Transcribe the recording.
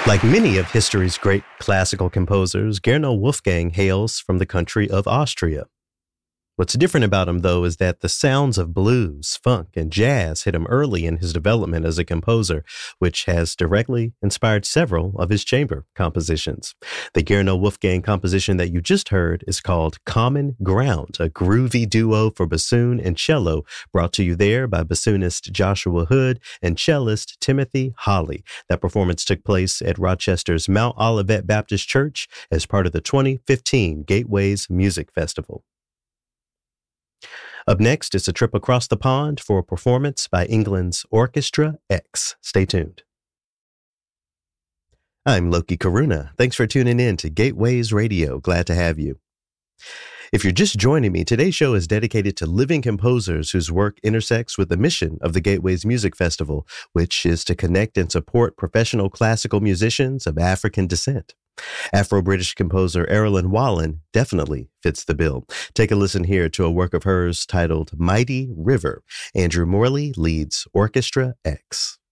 Like many of history's great classical composers, Gernot Wolfgang hails from the country of Austria. What's different about him, though, is that the sounds of blues, funk, and jazz hit him early in his development as a composer, which has directly inspired several of his chamber compositions. The Gernot Wolfgang composition that you just heard is called Common Ground, a groovy duo for bassoon and cello, brought to you there by bassoonist Joshua Hood and cellist Timothy Holly. That performance took place at Rochester's Mount Olivet Baptist Church as part of the 2015 Gateways Music Festival. Up next is a trip across the pond for a performance by England's Orchestra X. Stay tuned. I'm Loki Karuna. Thanks for tuning in to Gateways Radio. Glad to have you. If you're just joining me, today's show is dedicated to living composers whose work intersects with the mission of the Gateways Music Festival, which is to connect and support professional classical musicians of African descent. Afro-British composer Erilyn Wallen definitely fits the bill. Take a listen here to a work of hers titled Mighty River. Andrew Morley leads Orchestra X.